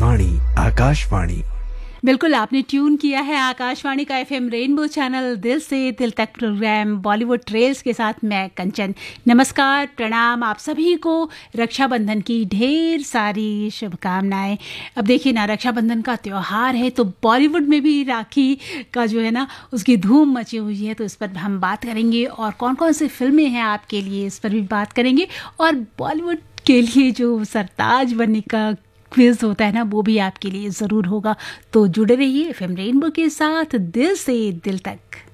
आकाशवाणी आकाशवाणी। बिल्कुल, आपने ट्यून किया है आकाशवाणी का एफएम रेनबो चैनल दिल से दिल तक प्रोग्राम बॉलीवुड ट्रेल्स के साथ मैं कंचन। नमस्कार, प्रणाम आप सभी को। रक्षाबंधन की ढेर सारी शुभकामनाएं। अब देखिए ना, रक्षाबंधन का त्यौहार है तो बॉलीवुड में भी राखी का जो है ना उसकी धूम मची हुई है, तो इस पर हम बात करेंगे और कौन कौन सी फिल्में हैं आपके लिए, इस पर भी बात करेंगे। और बॉलीवुड के लिए जो सरताज बनने का क्विज होता है ना, वो भी आपके लिए ज़रूर होगा। तो जुड़े रहिए एफएम रेनबो के साथ दिल से दिल तक।